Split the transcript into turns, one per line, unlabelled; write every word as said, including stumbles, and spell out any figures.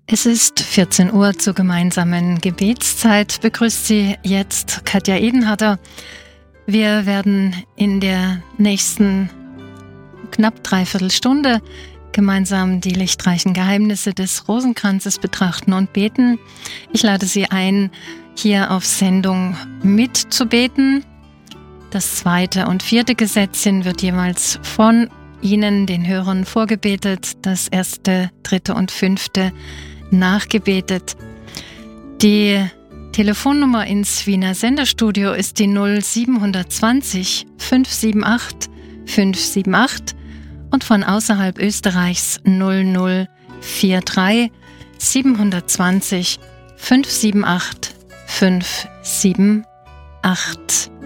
Es ist vierzehn Uhr zur gemeinsamen Gebetszeit. Begrüßt Sie jetzt Katja Edenharder. Wir werden in der nächsten knapp dreiviertel Stunde gemeinsam die lichtreichen Geheimnisse des Rosenkranzes betrachten und beten. Ich lade Sie ein, hier auf Sendung mitzubeten. Das zweite und vierte Gesetzchen wird jeweils von Ihnen, den Hörern, vorgebetet. Das erste, dritte und fünfte nachgebetet. Die Telefonnummer ins Wiener Senderstudio ist die null sieben zwanzig fünf sieben acht fünf sieben acht und von außerhalb Österreichs null null vier drei sieben zwanzig fünf sieben acht fünf sieben acht.